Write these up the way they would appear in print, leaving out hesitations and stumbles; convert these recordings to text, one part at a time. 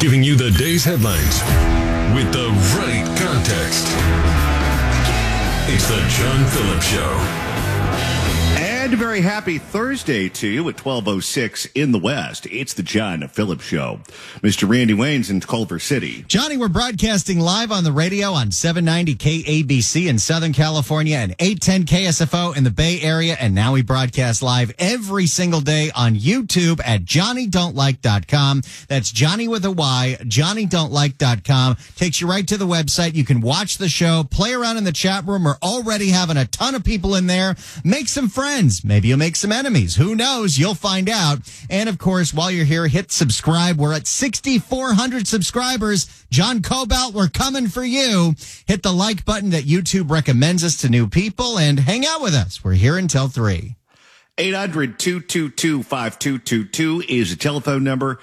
giving you the day's headlines with the right context. It's the John Phillips Show. And a very happy Thursday to you at 12:06 in the West. It's the John Phillips Show. Mr. Randy Wayne's in Culver City. Johnny, we're broadcasting live on the radio on 790 KABC in Southern California and 810 KSFO in the Bay Area. And now we broadcast live every single day on YouTube at JohnnyDon'tLike.com. That's Johnny with a Y, JohnnyDon'tLike.com. Takes you right to the website. You can watch the show, play around in the chat room. We're already having a ton of people in there. Make some friends. Maybe you'll make some enemies. Who knows? You'll find out. And, of course, while you're here, hit subscribe. We're at 6,400 subscribers. John Cobalt, we're coming for you. Hit the like button that YouTube recommends us to new people and hang out with us. We're here until 3. 800-222-5222 is the telephone number.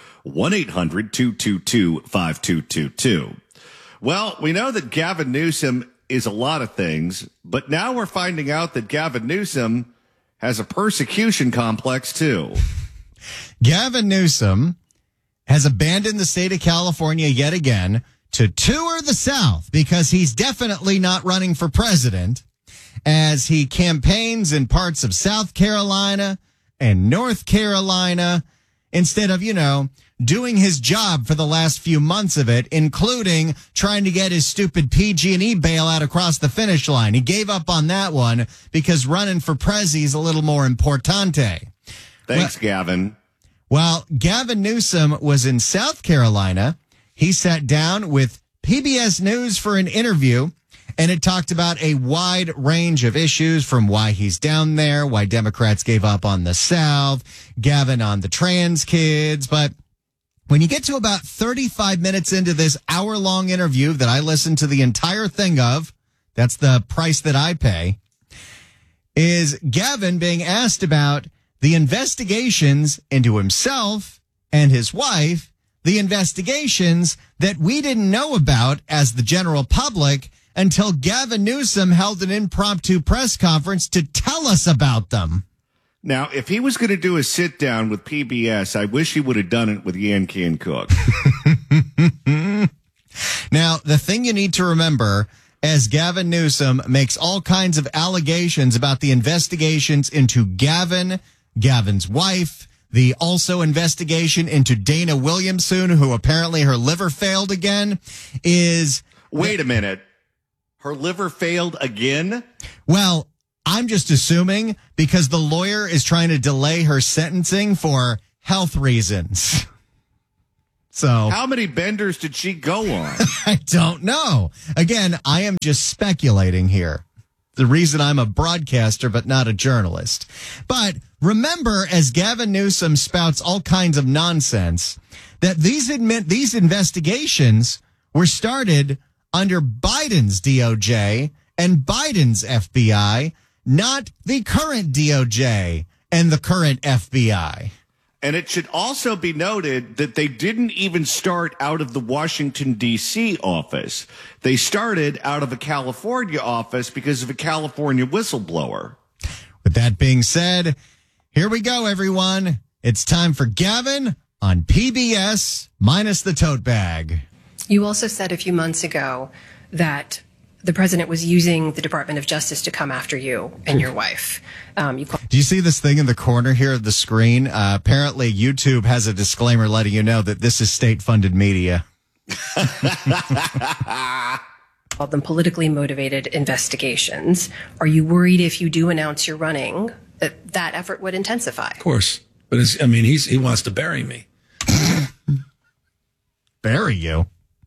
1-800-222-5222. Well, we know that Gavin Newsom is a lot of things, but now we're finding out that Gavin Newsom has a persecution complex, too. Gavin Newsom has abandoned the state of California yet again to tour the South because he's definitely not running for president as he campaigns in parts of South Carolina and North Carolina instead of, doing his job for the last few months of it, including trying to get his stupid PG&E bailout across the finish line. He gave up on that one because running for prezi is a little more importante. Thanks, Gavin. Well, Gavin Newsom was in South Carolina. He sat down with PBS News for an interview, and it talked about a wide range of issues from why he's down there, why Democrats gave up on the South, Gavin on the trans kids, but when you get to about 35 minutes into this hour-long interview that I listened to the entire thing of, that's the price that I pay, is Gavin being asked about the investigations into himself and his wife, the investigations that we didn't know about as the general public until Gavin Newsom held an impromptu press conference to tell us about them. Now, if he was going to do a sit-down with PBS, I wish he would have done it with Yan Can Cook. Now, the thing you need to remember, as Gavin Newsom makes all kinds of allegations about the investigations into Gavin, Gavin's wife, the also investigation into Dana Williamson, who apparently her liver failed again, is... Wait a minute. Her liver failed again? Well, I'm just assuming because the lawyer is trying to delay her sentencing for health reasons. So how many benders did she go on? I don't know. Again, I am just speculating here. The reason I'm a broadcaster but not a journalist. But remember, as Gavin Newsom spouts all kinds of nonsense, that these investigations were started under Biden's DOJ and Biden's FBI, not the current DOJ and the current FBI. And it should also be noted that they didn't even start out of the Washington, D.C. office. They started out of a California office because of a California whistleblower. With that being said, here we go, everyone. It's time for Gavin on PBS minus the tote bag. You also said a few months ago that the president was using the Department of Justice to come after you and your wife. Do you see this thing in the corner here of the screen? Apparently, YouTube has a disclaimer letting you know that this is state-funded media. Called them politically motivated investigations. Are you worried if you do announce you're running that effort would intensify? Of course. But he wants to bury me. Bury you?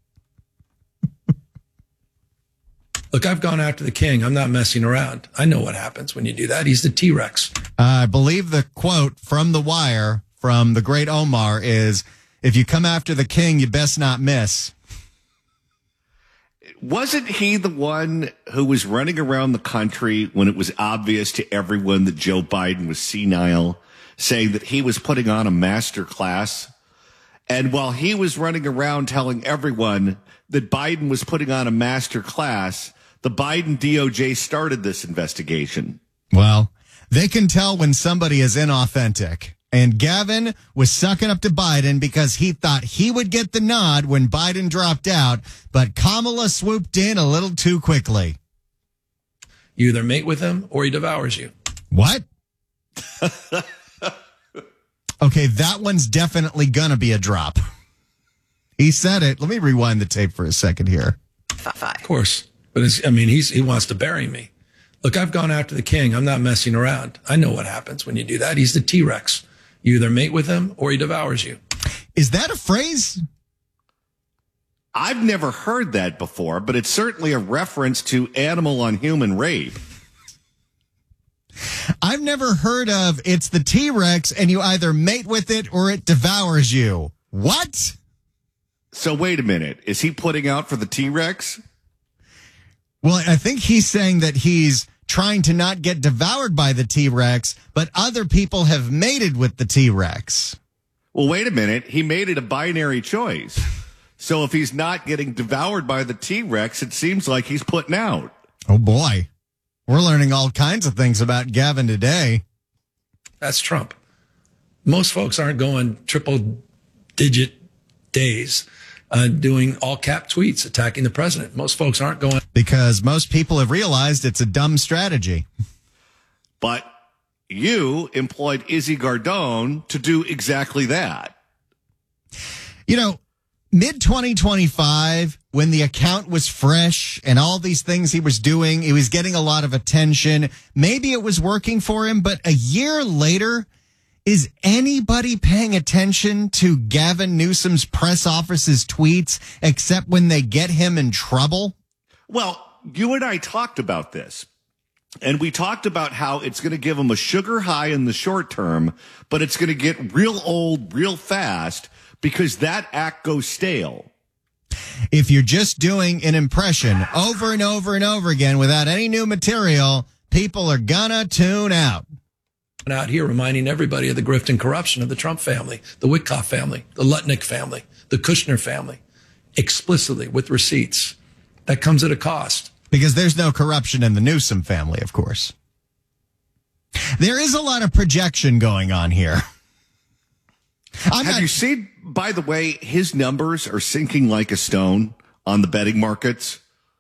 Look, I've gone after the king. I'm not messing around. I know what happens when you do that. He's the T-Rex. I believe the quote from The Wire from the great Omar is, if you come after the king, you best not miss. Wasn't he the one who was running around the country when it was obvious to everyone that Joe Biden was senile, saying that he was putting on a master class? And while he was running around telling everyone that Biden was putting on a master class, the Biden DOJ started this investigation. Well, they can tell when somebody is inauthentic. And Gavin was sucking up to Biden because he thought he would get the nod when Biden dropped out, but Kamala swooped in a little too quickly. You either mate with him or he devours you. What? Okay, that one's definitely gonna be a drop. He said it. Let me rewind the tape for a second here. Of course. But he wants to bury me. Look, I've gone after the king. I'm not messing around. I know what happens when you do that. He's the T-Rex. You either mate with him or he devours you. Is that a phrase? I've never heard that before, but it's certainly a reference to animal on human rape. I've never heard of it's the T-Rex and you either mate with it or it devours you. What? So wait a minute. Is he putting out for the T-Rex? Well, I think he's saying that he's trying to not get devoured by the T-Rex, but other people have mated with the T-Rex. Well, wait a minute. He made it a binary choice. So if he's not getting devoured by the T-Rex, it seems like he's putting out. Oh, boy. We're learning all kinds of things about Gavin today. That's Trump. Most folks aren't going triple-digit days doing all-cap tweets attacking the president. Most folks aren't going. Because most people have realized it's a dumb strategy. But you employed Izzy Gardone to do exactly that. You know, mid-2025, when the account was fresh and all these things he was doing, he was getting a lot of attention. Maybe it was working for him, but a year later, is anybody paying attention to Gavin Newsom's press office's tweets except when they get him in trouble? Well, you and I talked about this, and we talked about how it's going to give him a sugar high in the short term, but it's going to get real old real fast because that act goes stale. If you're just doing an impression over and over and over again without any new material, people are gonna tune out. Out here reminding everybody of the grift and corruption of the Trump family, the Witkoff family, the Lutnick family, the Kushner family, explicitly with receipts. That comes at a cost. Because there's no corruption in the Newsom family, of course. There is a lot of projection going on here. Have you seen, by the way, his numbers are sinking like a stone on the betting markets?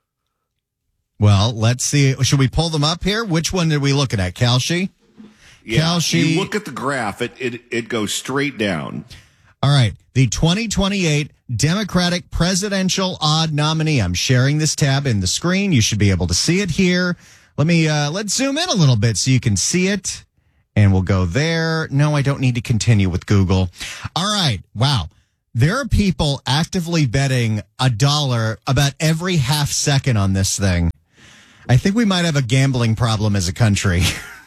Well, let's see. Should we pull them up here? Which one are we looking at? Kalshi? Yeah, Kalshi. you look at the graph, it goes straight down. All right. The 2028 Democratic presidential odd nominee. I'm sharing this tab in the screen. You should be able to see it here. Let's zoom in a little bit so you can see it. And we'll go there. No, I don't need to continue with Google. All right. Wow. There are people actively betting $1 about every half second on this thing. I think we might have a gambling problem as a country.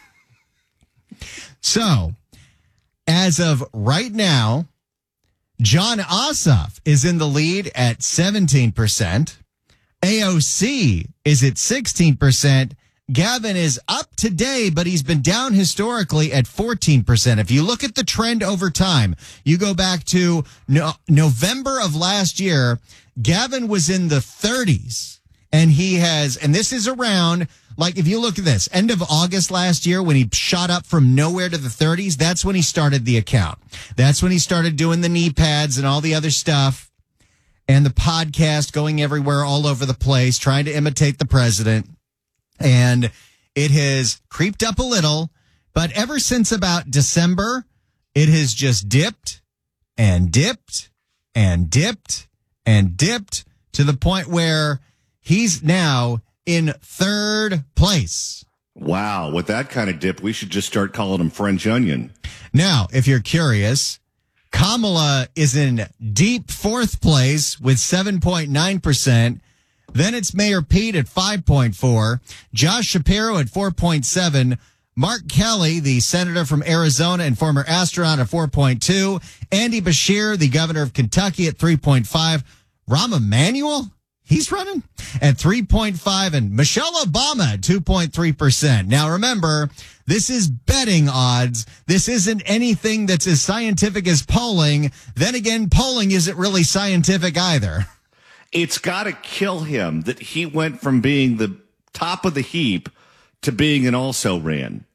So, as of right now, John Ossoff is in the lead at 17%. AOC is at 16%. Gavin is up today, but he's been down historically at 14%. If you look at the trend over time, you go back to November of last year, Gavin was in the 30s. And and this is around, like if you look at this, end of August last year when he shot up from nowhere to the 30s, that's when he started the account. That's when he started doing the knee pads and all the other stuff and the podcast going everywhere all over the place, trying to imitate the president. And it has creeped up a little, but ever since about December, it has just dipped and dipped and dipped and dipped to the point where he's now in third place. Wow. With that kind of dip, we should just start calling him French onion. Now, if you're curious, Kamala is in deep fourth place with 7.9%. Then it's Mayor Pete at 5.4%, Josh Shapiro at 4.7%, Mark Kelly, the senator from Arizona and former astronaut, at 4.2%, Andy Beshear, the governor of Kentucky, at 3.5%, Rahm Emanuel, he's running at 3.5%, and Michelle Obama at 2.3%. Now remember, this is betting odds. This isn't anything that's as scientific as polling. Then again, polling isn't really scientific either. It's got to kill him that he went from being the top of the heap to being an also-ran.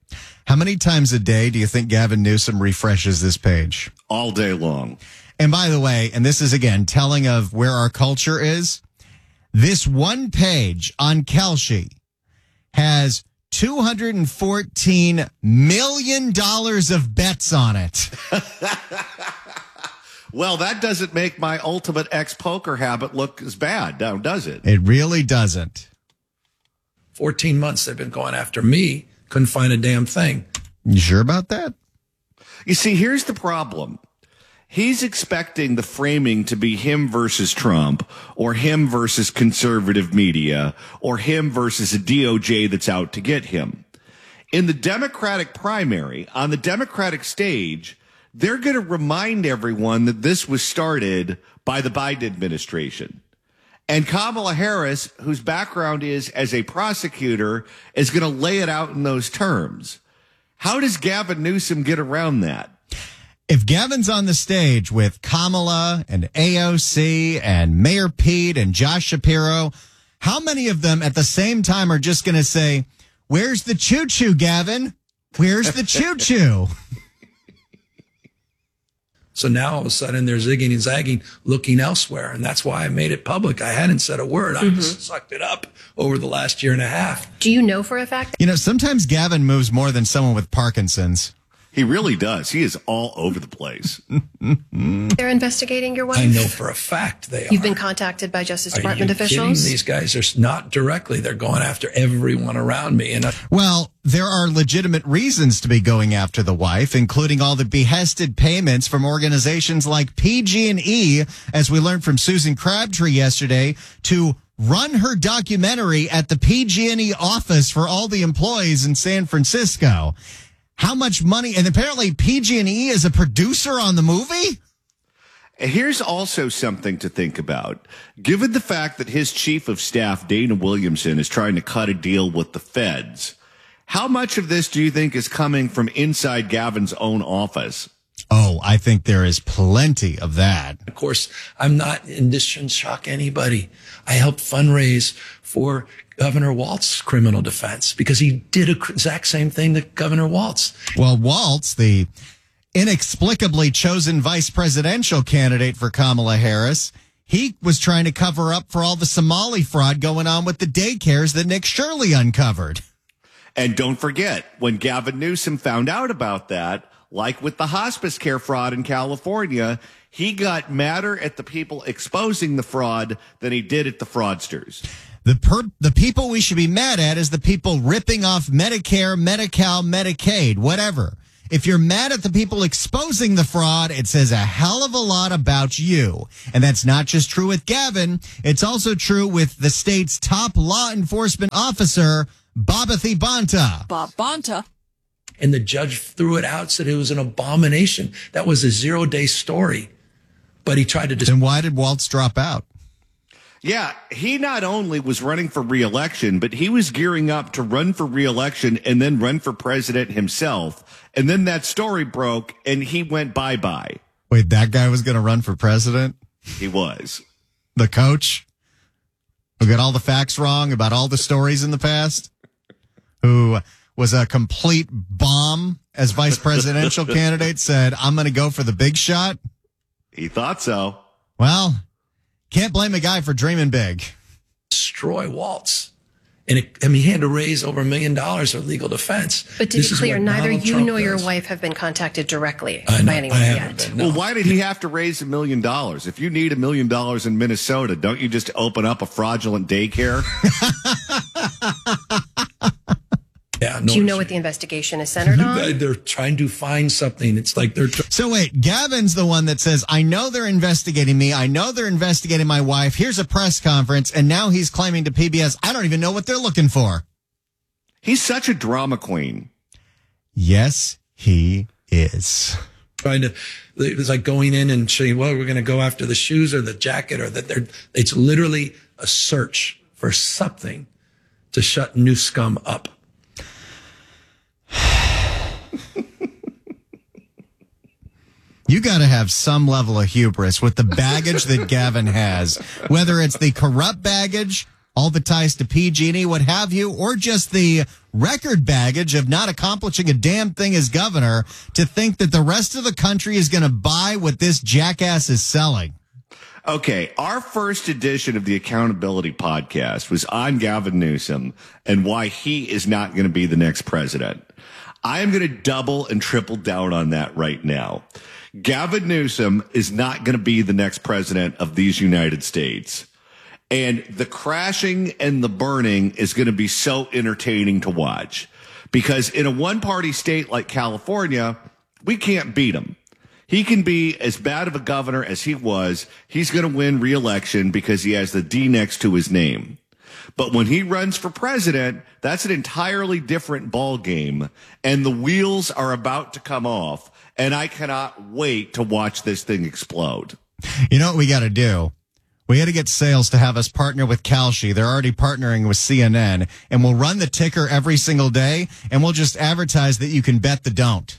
How many times a day do you think Gavin Newsom refreshes this page? All day long. And by the way, and this is again telling of where our culture is, this one page on Kelce has $214 million of bets on it. Well, that doesn't make my ultimate ex-poker habit look as bad, now does it? It really doesn't. 14 months they've been going after me. Couldn't find a damn thing. You sure about that? You see, here's the problem. He's expecting the framing to be him versus Trump, or him versus conservative media, or him versus a DOJ that's out to get him. In the Democratic primary, on the Democratic stage, they're going to remind everyone that this was started by the Biden administration. And Kamala Harris, whose background is as a prosecutor, is going to lay it out in those terms. How does Gavin Newsom get around that? If Gavin's on the stage with Kamala and AOC and Mayor Pete and Josh Shapiro, how many of them at the same time are just going to say, "Where's the choo-choo, Gavin? Where's the choo-choo?" So now all of a sudden they're zigging and zagging, looking elsewhere. And that's why I made it public. I hadn't said a word. I just sucked it up over the last year and a half. Do you know for a fact? You know, sometimes Gavin moves more than someone with Parkinson's. He really does. He is all over the place. They're investigating your wife? I know for a fact they are. You've been contacted by Justice Department Are you officials? kidding? These guys are not directly. They're going after everyone around me. And Well, there are legitimate reasons to be going after the wife, including all the behested payments from organizations like PG&E, as we learned from Susan Crabtree yesterday, to run her documentary at the PG&E office for all the employees in San Francisco. How much money? And apparently PG&E is a producer on the movie? Here's also something to think about. Given the fact that his chief of staff, Dana Williamson, is trying to cut a deal with the feds, how much of this do you think is coming from inside Gavin's own office? Oh, I think there is plenty of that. of course, I'm not, and this shouldn't shock anybody. I helped fundraise for Governor Walz's criminal defense because he did the exact same thing that Governor Walz. Well, Walz, the inexplicably chosen vice presidential candidate for Kamala Harris, he was trying to cover up for all the Somali fraud going on with the daycares that Nick Shirley uncovered. And don't forget, when Gavin Newsom found out about that, like with the hospice care fraud in California, he got madder at the people exposing the fraud than he did at the fraudsters. The people we should be mad at is the people ripping off Medicare, Medi-Cal, Medicaid, whatever. If you're mad at the people exposing the fraud, it says a hell of a lot about you. And that's not just true with Gavin. It's also true with the state's top law enforcement officer, Babathy Banta. Bob Bonta. And the judge threw it out, said it was an abomination. That was a 0-day story. But he tried to Then why did Walz drop out? Yeah, he not only was running for re-election, but he was gearing up to run for re-election and then run for president himself. And then that story broke and he went bye-bye. Wait, that guy was going to run for president? He was. The coach who got all the facts wrong about all the stories in the past? Who was a complete bomb as vice presidential candidate, said, I'm going to go for the big shot? He thought so. Well, can't blame a guy for dreaming big. destroy Walz. And he had to raise over $1 million for legal defense. But to be clear, neither you nor your wife have been contacted directly by anyone yet. Well, why did he have to raise $1 million? If you need $1 million in Minnesota, don't you just open up a fraudulent daycare? Yeah, Do you know what the investigation is centered on? They're trying to find something. It's like they're. So wait, Gavin's the one that says, I know they're investigating me. I know they're investigating my wife. Here's a press conference. And now he's claiming to PBS, I don't even know what they're looking for. He's such a drama queen. Yes, he is. Trying to, it was like going in and saying, well, we're going to go after the shoes or the jacket, or that it's literally a search for something to shut New Scum up. You got to have some level of hubris with the baggage that Gavin has, whether it's the corrupt baggage all the ties to PG&E, what have you, or just the record baggage of not accomplishing a damn thing as governor, to think that the rest of the country is going to buy what this jackass is selling? Okay, our first edition of the Accountability Podcast was on Gavin Newsom and why he is not going to be the next president. I am going to double and triple down on that right now. Gavin Newsom is not going to be the next president of these United States. And the crashing and the burning is going to be so entertaining to watch, because in a one-party state like California, we can't beat him. He can be as bad of a governor as he was. He's going to win re-election because he has the D next to his name. But when he runs for president, that's an entirely different ball game, and the wheels are about to come off, and I cannot wait to watch this thing explode. You know what we got to do? We got to get sales to have us partner with Kalshi. They're already partnering with CNN, and we'll run the ticker every single day, and we'll just advertise that you can bet the don't.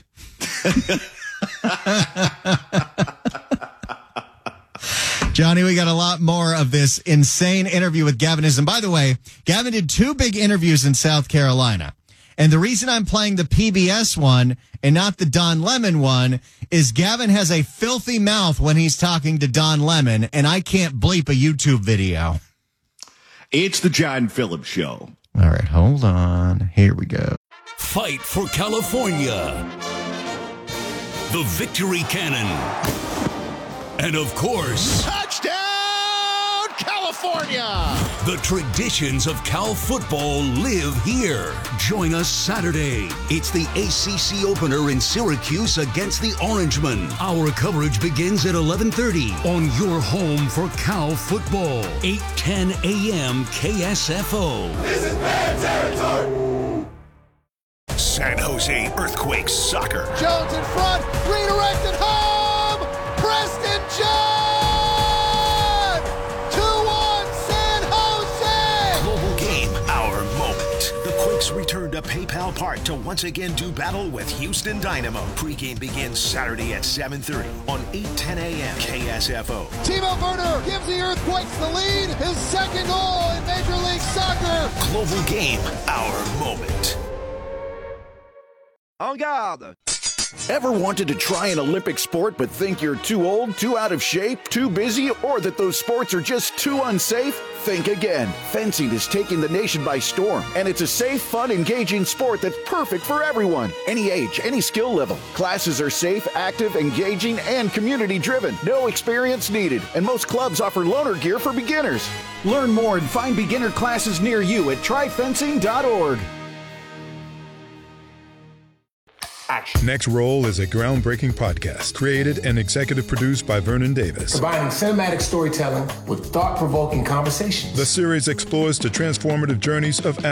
Johnny, we got a lot more of this insane interview with Gavin Newsom. By the way, Gavin did 2 big interviews in South Carolina. And the reason I'm playing the PBS one and not the Don Lemon one is Gavin has a filthy mouth when he's talking to Don Lemon, and I can't bleep a YouTube video. It's the John Phillips Show. All right, hold on. Here we go. Fight for California. The Victory Cannon. And of course, touchdown, California! The traditions of Cal football live here. Join us Saturday. It's the ACC opener in Syracuse against the Orangemen. Our coverage begins at 11:30 on your home for Cal football. 8:10 a.m. KSFO. This is bad territory! San Jose Earthquakes soccer. Jones in front, redirected home! Preston John! 2-1 San Jose! Global game, our moment. The Quakes return to PayPal Park to once again do battle with Houston Dynamo. Pre-game begins Saturday at 7:30 on 8:10 a.m. KSFO. Timo Werner gives the Earthquakes the lead, his second goal in Major League Soccer. Global game, our moment. En garde! Ever wanted to try an Olympic sport but think you're too old, too out of shape, too busy, or that those sports are just too unsafe? Think again. Fencing is taking the nation by storm, and it's a safe, fun, engaging sport that's perfect for everyone. Any age, any skill level. Classes are safe, active, engaging, and community-driven. No experience needed, and most clubs offer loaner gear for beginners. Learn more and find beginner classes near you at tryfencing.org. Next Roll is a groundbreaking podcast created and executive produced by Vernon Davis. Combining cinematic storytelling with thought-provoking conversations. The series explores the transformative journeys of